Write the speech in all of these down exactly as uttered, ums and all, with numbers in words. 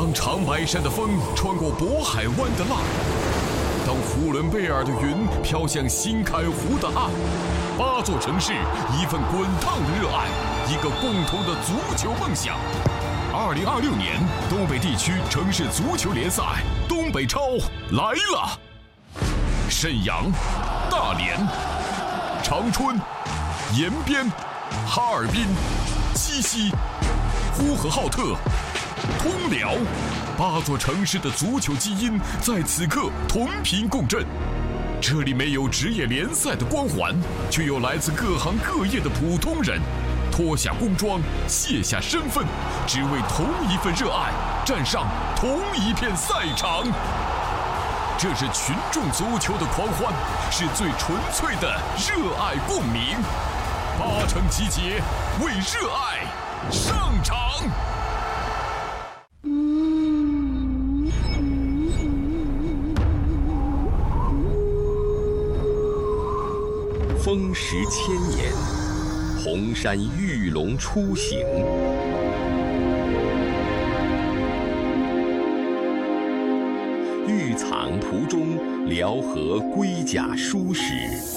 当长白山的风穿过渤海湾的浪，当呼伦贝尔的云飘向新开湖的岸，八座城市，一份滚烫的热爱，一个共同的足球梦想。二零二六年东北地区城市足球联赛东北超来了！沈阳、大连、长春、延边、哈尔滨、西溪、呼和浩特、通辽，八座城市的足球基因在此刻同频共振。这里没有职业联赛的光环，却有来自各行各业的普通人，脱下工装，卸下身份，只为同一份热爱，站上同一片赛场。这是群众足球的狂欢，是最纯粹的热爱共鸣。八城集结，为热爱上场。 风蚀千年，红山玉龙出行。御藏途中，辽河龟甲书史。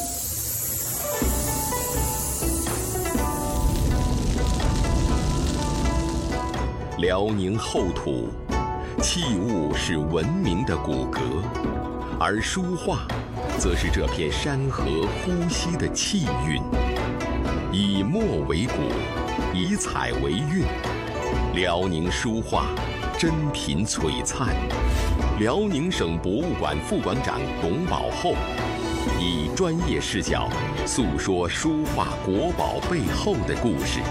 辽宁厚土，器物是文明的骨骼，而书画则是这片山河呼吸的气韵。以墨为骨，以彩为韵，辽宁书画珍品璀璨。辽宁省博物馆副馆长董宝厚以专业视角诉说书画国宝背后的故事。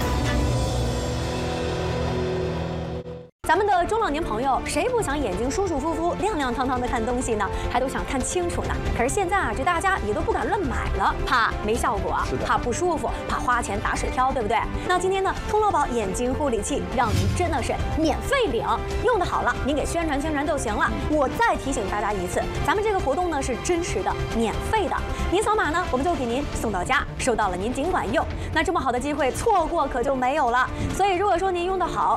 咱们的中老年朋友，谁不想眼睛舒舒服服、亮亮堂堂的看东西呢？还都想看清楚呢。可是现在啊，这大家也都不敢乱买了，怕没效果，怕不舒服，怕花钱打水漂，对不对？那今天呢，通乐宝眼睛护理器让您真的是免费领，用的好了，您给宣传宣传就行了。我再提醒大家一次，咱们这个活动呢是真实的、免费的，您扫码呢，我们就给您送到家，收到了您尽管用。那这么好的机会，错过可就没有了。所以如果说您用的好，